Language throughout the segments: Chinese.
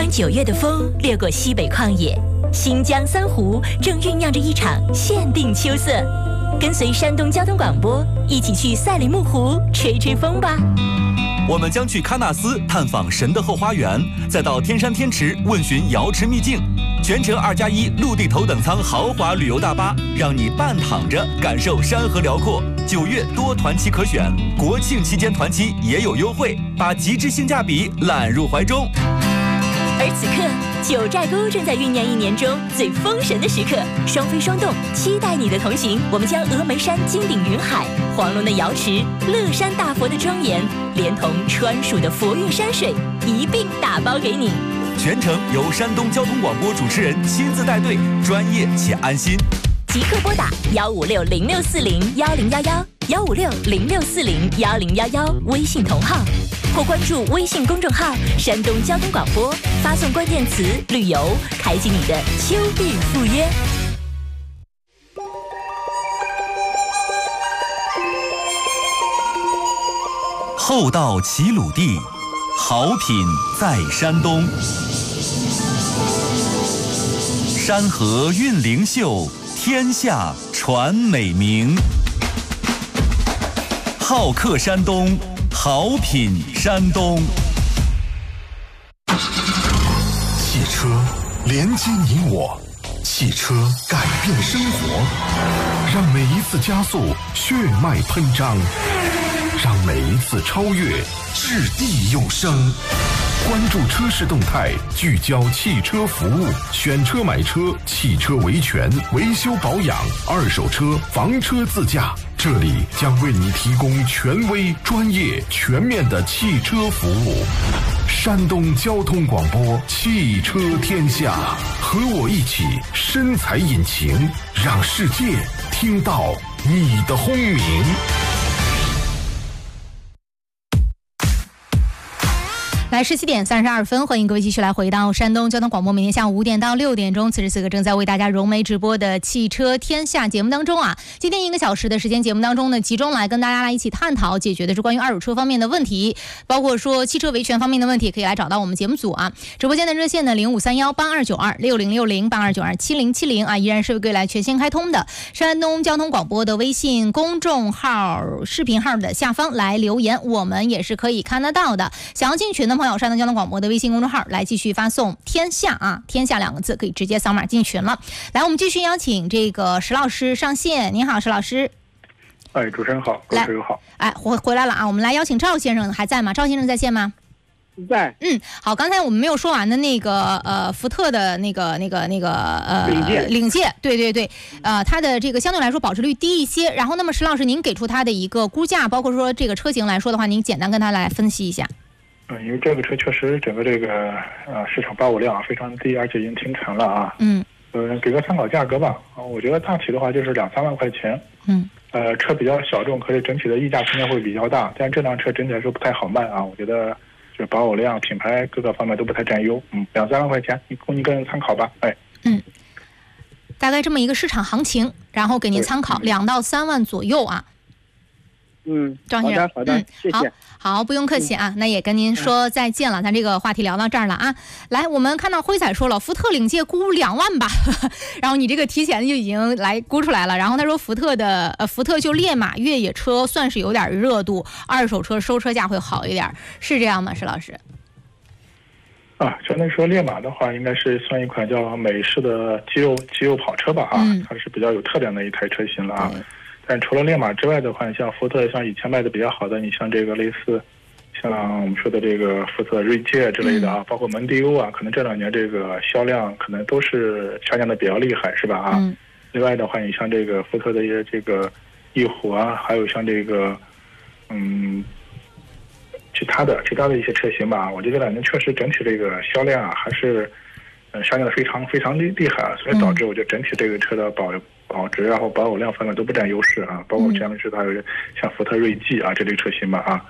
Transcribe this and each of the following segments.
9月的风掠过西北旷野，新疆三湖正酝酿着一场限定秋色。跟随山东交通广播一起去赛里木湖吹吹风吧。 我们将去喀纳斯探访神的后花园，再到天山天池问询瑶池秘境。全程2+1陆地头等舱豪华旅游大巴，让你半躺着感受山河辽阔。9月多团期可选，国庆期间团期也有优惠，把极致性价比揽入怀中。 而此刻，九寨沟正在酝酿1年中最封神的时刻，双飞双动，期待你的同行。我们将峨眉山金顶云海、黄龙的瑶池、乐山大佛的庄严，连同川蜀的佛韵山水一并打包给你。 全程由山东交通广播主持人亲自带队，专业且安心。 即刻拨打15606401011，15606401011微信同号，或关注微信公众号山东交通广播，发送关键词旅游，开启你的秋日赴约。 厚道齐鲁地，好品在山东。山河韵灵秀，天下传美名。好客山东，好品山东。 汽车连接你我，汽车改变生活，让每一次加速血脉喷张，让每一次超越掷地有声。关注车市动态，聚焦汽车服务，选车买车，汽车维权、维修保养、二手车、房车自驾，这里将为你提供权威、专业、全面的汽车服务。山东交通广播，汽车天下，和我一起深踩引擎，让世界听到你的轰鸣。 来17点32分，欢迎各位继续来回到山东交通广播，每天下午5点到6点钟，此时此刻正在为大家融媒直播的汽车天下节目当中啊，今天1个小时的时间节目当中呢，集中来跟大家来一起探讨解决的是关于二手车方面的问题，包括说汽车维权方面的问题，可以来找到我们节目组啊。直播间的热线呢053182926060827070啊，依然是各位来全线开通的。山东交通广播的微信公众号视频号的下方来留言，我们也是可以看得到的。想要进群的朋友，山东交通广播的微信公众号来继续发送天下啊，天下2个字可以直接扫码进群了。来，我们继续邀请这个石老师上线。您好，石老师。 哎，主持人好，各位朋友好。 哎，回来了啊，我们来邀请赵先生，还在吗？赵先生在线吗？ 在。 好，刚才我们没有说完的那个福特的那个领界，对，它的这个相对来说保值率低一些。然后，那么石老师，您给出它的一个估价，包括说这个车型来说的话，您简单跟他来分析一下。 因为这个车确实整个这个市场保有量非常低，而且已经停产了啊。给个参考价格吧。我觉得大体的话就是2-3万块钱。车比较小众，可是整体的溢价空间会比较大，但这辆车整体来说不太好卖啊。我觉得就是保有量、品牌各个方面都不太占优。2-3万块钱，供您个人参考吧。 大概这么一个市场行情，然后给您参考2到3万左右啊。张先生， 好的，谢谢。 好，不用客气啊。那也跟您说再见了，咱这个话题聊到这儿了啊。来，我们看到辉仔说了，福特领界估2万吧，然后你这个提前就已经来估出来了。然后他说福特就烈马越野车算是有点热度，二手车收车价会好一点，是这样吗，石老师？ 相对说烈马的话，应该是算一款叫美式的肌肉跑车吧啊，它是比较有特点的一台车型了啊。但除了烈马之外的话，像福特像以前卖的比较好的，你像这个类似像我们说的这个福特锐界之类的啊，包括蒙迪欧啊，可能这2年这个销量可能都是下降的比较厉害，是吧啊？另外的话，你像这个福特的一些这个翼虎啊，还有像这个其他的一些车型吧，我觉得2年确实整体这个销量啊还是下降的非常非常厉害，所以导致我觉得整体这个车的保值然后保有量方面都不占优势啊，包括前面说还有像福特锐际啊这类车型吧啊，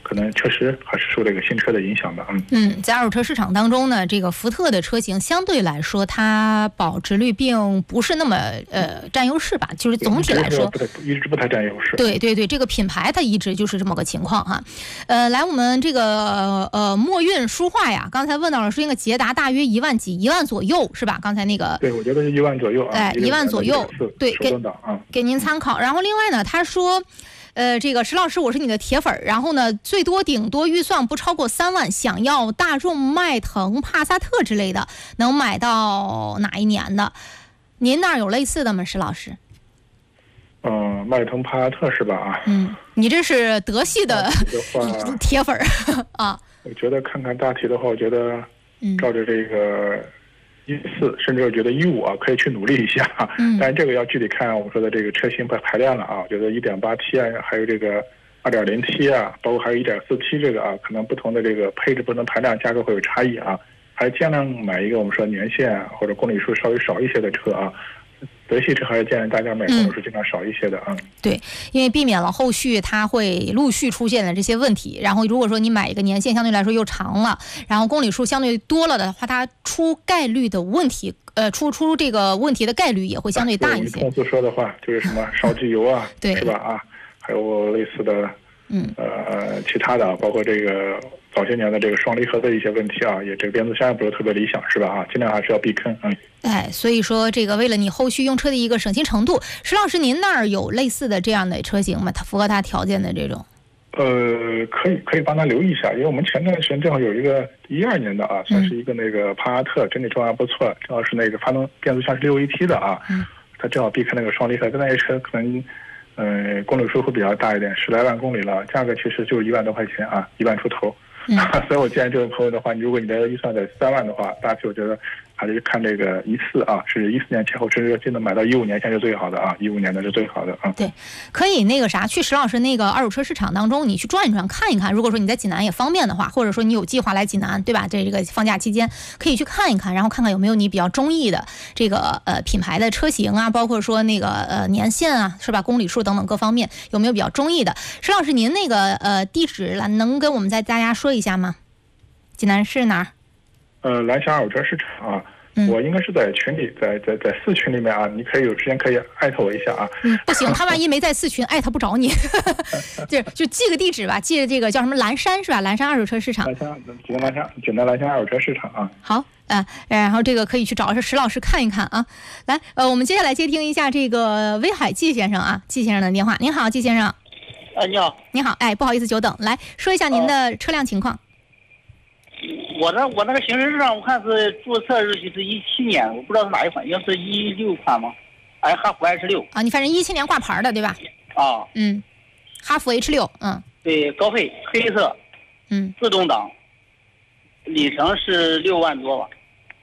可能确实还是受这个新车的影响的。 在二手车市场当中呢，这个福特的车型相对来说，它保值率并不是那么占优势吧？就是总体来说， 一直不太占优势。 对，这个品牌它一直就是这么个情况哈。来，我们这个墨韵书画呀，刚才问到了说那个捷达大约1万几，1万左右是吧？刚才那个对，我觉得是1万左右啊 ，1万左右，对，给您参考。然后另外呢，他说。这个石老师，我是你的铁粉，然后呢，最多顶多预算不超过3万，想要大众迈腾、帕萨特之类的，能买到哪一年的？您那儿有类似的吗，石老师？ 迈腾、帕萨特是吧？ 你这是德系的铁粉啊。 我觉得看看大体的话，我觉得照着这个。14，甚至我觉得15啊，可以去努力一下。但是这个要具体看我们说的这个车型排量了啊。我觉得 1.8T 啊，还有这个 2.0T 啊，包括还有 1.4T 这个啊，可能不同的这个配置、不同排量价格会有差异啊。还尽量买一个我们说年限或者公里数稍微少一些的车啊。德系车还是建议大家买公里数尽量少一些的啊。 对，因为避免了后续它会陆续出现的这些问题。然后如果说你买一个年限相对来说又长了，然后公里数相对多了的话，它出概率的问题，出这个问题的概率也会相对大一些。 通俗说的话就是什么烧机油啊， 对， 是吧啊？还有类似的，其他的，包括这个早些年的这个双离合的一些问题啊，也这个变速箱也不是特别理想，是吧啊？尽量还是要避坑。 所以说这个为了你后续用车的一个省心程度，石老师您那儿有类似的这样的车型吗？它符合它条件的这种？ 可以帮他留意一下，因为我们前段时间正好有一个12年的啊，算是一个那个帕萨特，整体状况不错，正好是那个变速箱是6 AT 的啊，它正好避开那个双离合，跟那些车可能公里数会比较大一点，10来万公里了，价格其实就是1万多块钱啊，1万出头。所以我建议这位朋友的话，如果你的预算在3万的话，大体我觉得还是看这个14啊，是14年前后，甚至就能买到15年前是最好的啊，15年的是最好的啊。 对，可以那个啥，去石老师那个二手车市场当中，你去转一转，看一看。如果说你在济南也方便的话，或者说你有计划来济南，对吧？这个放假期间可以去看一看，然后看看有没有你比较中意的这个品牌的车型啊，包括说那个年限啊，是吧？公里数等等各方面有没有比较中意的？石老师，您那个地址能跟我们大家说一下吗？济南市哪儿？ 蓝翔二手车市场啊。我应该是在群里，在4群里面啊，你可以有时间可以艾特我一下啊。 不行，他万一没在4群，艾特不着你。就记个地址吧，记着这个叫什么蓝山是吧？蓝山二手车市场。 济南蓝山二手车市场啊。 好然后这个可以去找石老师看一看啊。来，我们接下来接听一下这个威海季先生啊，季先生的电话。您好，季先生。 你好。 你好，不好意思久等，来说一下您的车辆情况。 我那个行驶证上我看是注册日期是17年，我不知道是哪一款，应该是16款吗？哈弗 H6 啊，你反正17年挂牌的对吧？ 啊， 哈弗 H6， 对，高配黑色，自动挡，里程是6万多吧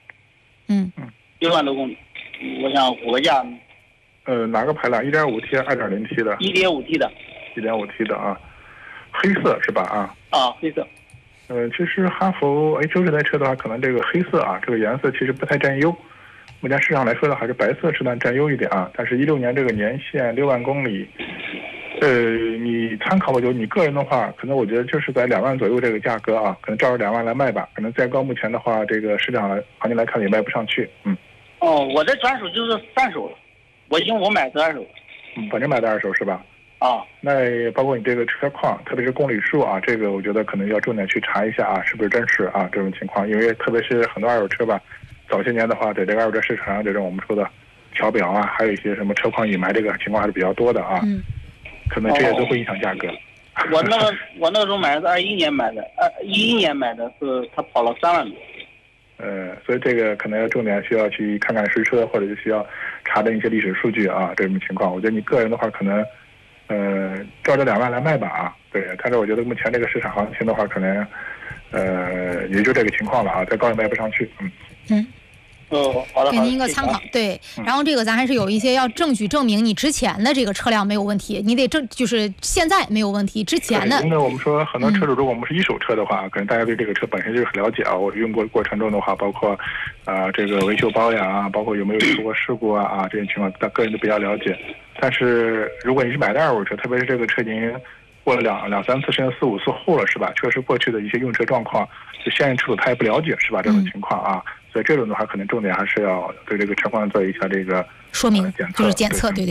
，6万多公里，我想补个价。 哪个排量？1.5T、2.0T 的 ？1.5T 的。 1.5T 的啊，黑色是吧啊？黑色。 其实哈弗 H6 这台车的话，可能这个黑色啊，这个颜色其实不太占优。目前市场来说的还是白色适当占优一点啊。但是16年这个年限6万公里，你参考吧，就你个人的话，可能我觉得就是在2万左右这个价格啊，可能照着2万来卖吧。可能再高，目前的话，这个市场行情来看也卖不上去。 我这转手就是3手了，我买的2手。 反正买的2手是吧？那包括你这个车况，特别是公里数啊，这个我觉得可能要重点去查一下啊，是不是真实啊这种情况，因为特别是很多二手车吧，早些年的话，在这个二手车市场上，这种我们说的调表啊，还有一些什么车况隐瞒这个情况还是比较多的啊，可能这些都会影响价格。 我那时候买的是21年买的，11年买的是它跑了3万多。 所以这个可能要重点需要去看看实车，或者是需要查证一些历史数据啊，这种情况，我觉得你个人的话可能。照着2万来卖吧啊，对，但是我觉得目前这个市场行情的话，可能也就这个情况了啊，再高也卖不上去。 好的， 给您一个参考，对。然后这个咱还是有一些要证据证明你之前的这个车辆没有问题，你得就是现在没有问题，之前的。 因为我们说很多车主，如果我们是1手车的话，可能大家对这个车本身就是很了解啊。我用过程中的话，包括这个维修保养啊，包括有没有出过事故啊这些情况，个人都比较了解。但是如果你是买的2手车，特别是这个车型过了两三次甚至4、5次后了是吧？确实过去的一些用车状况，就现任车主他也不了解是吧？这种情况啊，所以这种的话可能重点还是要对这个车况做一下这个说明检测， 就是检测，对。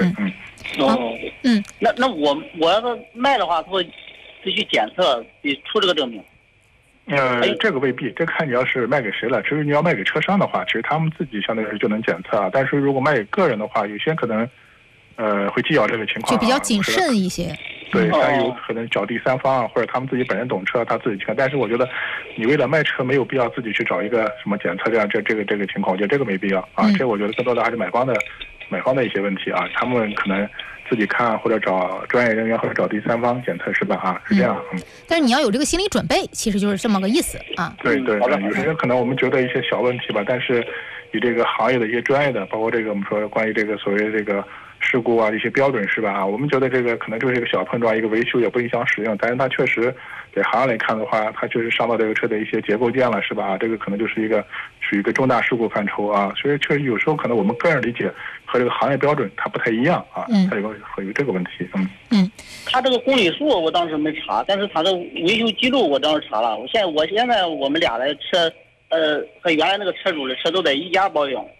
那我要是卖的话，会必须检测，得出这个证明。 这个未必，这看你要是卖给谁了。至于你要卖给车商的话，其实他们自己相对来说就能检测啊。但是如果卖给个人的话，有些可能会计较这个情况， 就比较谨慎一些。 对，他有可能找第三方啊，或者他们自己本人懂车，他自己去看。但是我觉得，你为了卖车，没有必要自己去找一个什么检测这样这个情况，我觉得这个没必要啊。这我觉得更多的还是买方的一些问题啊，他们可能自己看或者找专业人员或者找第三方检测是吧？啊，是这样。 但是你要有这个心理准备，其实就是这么个意思啊。 对，有些人可能我们觉得一些小问题吧，但是以这个行业的一些专业的，包括这个我们说关于这个所谓这个事故啊一些标准是吧？我们觉得这个可能就是一个小碰撞，一个维修也不影响使用，但是它确实在行业来看的话，它确实伤到这个车的一些结构件了是吧？这个可能就是属于一个重大事故范畴啊，所以确实有时候可能我们个人理解和这个行业标准它不太一样啊，它有这个问题。 他这个公里数我当时没查，但是他的维修记录我当时查了。我现在我们俩的车，和原来那个车主的车都在一家保养。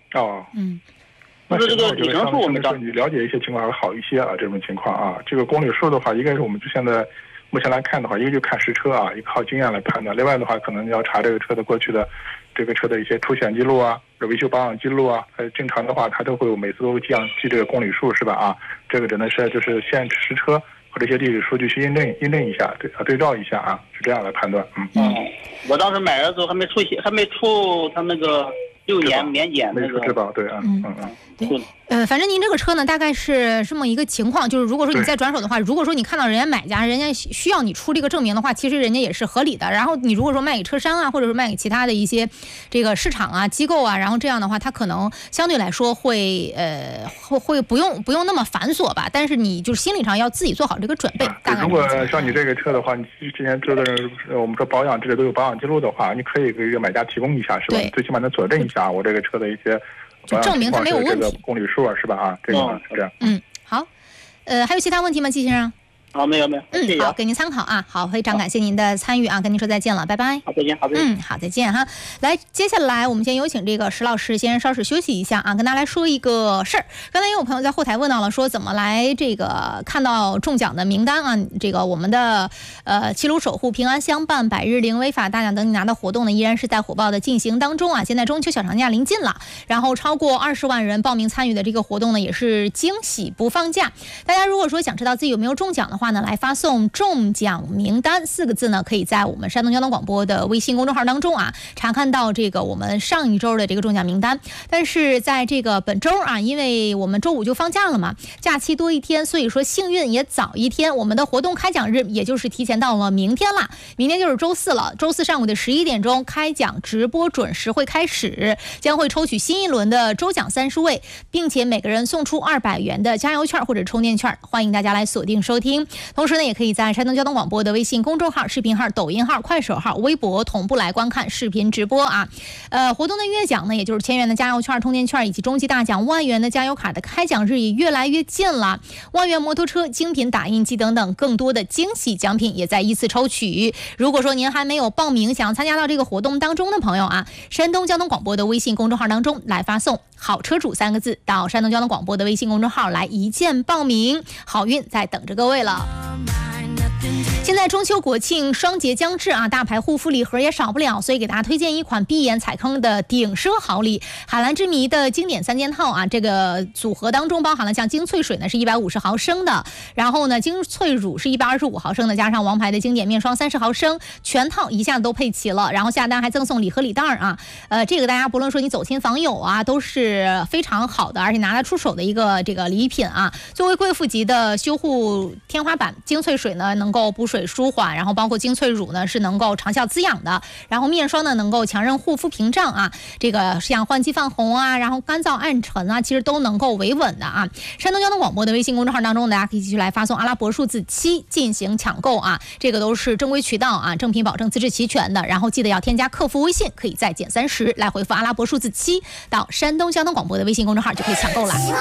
就是这个里程数我们你了解一些情况还好一些啊，这种情况啊，这个公里数的话，一个是我们就现在目前来看的话，一个就看实车啊，一个靠经验来判断。另外的话，可能要查这个车的过去的这个车的一些出险记录啊，维修保养记录啊，正常的话，它都会每次都会记这个公里数是吧？啊，这个只能是就是现实车或者一些历史数据去印证一下，对照一下啊，是这样来判断。 我当时买的时候还没出他那个6年免检那个质保，对。 反正您这个车呢，大概是这么一个情况，就是如果说你再转手的话，如果说你看到人家买家，人家需要你出这个证明的话，其实人家也是合理的。然后你如果说卖给车商啊，或者说卖给其他的一些这个市场啊、机构啊，然后这样的话，它可能相对来说会不用那么繁琐吧。但是你就是心理上要自己做好这个准备。 如果像你这个车的话，你之前车的人我们说保养这里都有保养记录的话，你可以给买家提供一下，是吧？最起码能佐证一下我这个车的一些。 就证明它没有问题， 公里数是吧？啊，这个是这样。 好，还有其他问题吗，季先生？ 没有。 好，给您参考啊。好，非常感谢您的参与啊，跟您说再见了，拜拜。 好，再见。 好，再见哈。来，接下来我们先有请这个石老师先稍事休息一下啊，跟大家来说一个事儿。刚才也有朋友在后台问到了，说怎么来这个看到中奖的名单啊？这个我们的齐鲁守护、平安相伴、百日零违法大奖等你拿的活动呢，依然是在火爆的进行当中啊。现在中秋小长假临近了，然后超过20万人报名参与的这个活动呢，也是惊喜不放假。大家如果说想知道自己有没有中奖的话呢，来发送中奖名单4个字呢，可以在我们山东交通广播的微信公众号当中啊查看到这个我们上一周的这个中奖名单。但是在这个本周啊，因为我们周5就放假了嘛，假期多一天，所以说幸运也早一天，我们的活动开奖日也就是提前到了明天了，明天就是周4了。周4上午的11点钟开奖直播准时会开始，将会抽取新一轮的周奖30位，并且每个人送出200元的加油券或者充电券，欢迎大家来锁定收听。同时呢，也可以在山东交通广播的微信公众号、视频号、抖音号、快手号、微博同步来观看视频直播啊。活动的月奖呢，也就是1000元的加油券、充电券以及终极大奖1万元的加油卡的开奖日也越来越近了。万元摩托车、精品打印机等等更多的惊喜奖品也在依次抽取。如果说您还没有报名，想参加到这个活动当中的朋友啊，山东交通广播的微信公众号当中来发送好车主3个字到山东交通广播的微信公众号来一键报名，好运在等着各位了。现在中秋国庆双节将至啊，大牌护肤礼盒也少不了，所以给大家推荐一款闭眼踩坑的顶奢好礼，海蓝之谜的经典3件套啊。这个组合当中包含了像精粹水呢是150毫升的，然后呢精粹乳是125毫升的，加上王牌的经典面霜30毫升，全套一下子都配齐了，然后下单还赠送礼盒礼袋啊。这个大家不论说你走亲访友啊，都是非常好的，而且拿得出手的一个这个礼品啊。作为贵妇级的修护天花板，精粹水呢能够补水舒缓，然后包括精粹乳呢是能够长效滋养的，然后面霜呢能够强韧护肤屏障啊，这个像换季泛红啊，然后干燥暗沉啊，其实都能够维稳的啊。山东交通广播的微信公众号当中，大家可以继续来发送阿拉伯数字7进行抢购啊，这个都是正规渠道啊，正品保证资质齐全的，然后记得要添加客服微信，可以再减30来回复阿拉伯数字7到山东交通广播的微信公众号就可以抢购了。